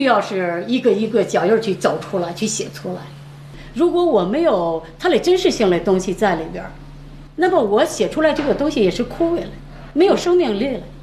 要是一个一个脚印去走出来，去写出来。如果我没有它的真实性的东西在里边，那么我写出来这个东西也是枯萎了，没有生命力了。